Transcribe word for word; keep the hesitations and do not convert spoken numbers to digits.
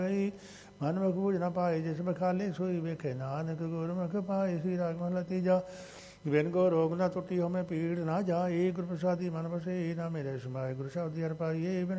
ਮਨ ਮੁਖ ਬੂਝ ਨਾ ਪਾਏ ਜਿਸ ਬਖਾਲੇ ਸੋਈ ਵੇਖੇ ਨਾਨਕ ਗੁਰਮੁਖ ਪਾਏ। ਸ੍ਰੀ ਰਾਗ ਮਹਲਾ ਤੀਜਾ। ਬਿਨ ਕੋ ਰੋਗ ਨਾ ਟੁੱਟੀ ਹੋਮੇ ਪੀੜ ਨਾ ਜਾਏ। ਗੁਰ ਪ੍ਰਸਾਦੀ ਮਨ ਬਸੇ ਨਾ ਮੇਰੇ ਸਮਾਏ। ਗੁਰ ਸ਼ਬਦੀ ਹਰਿ ਪਾਈਏ।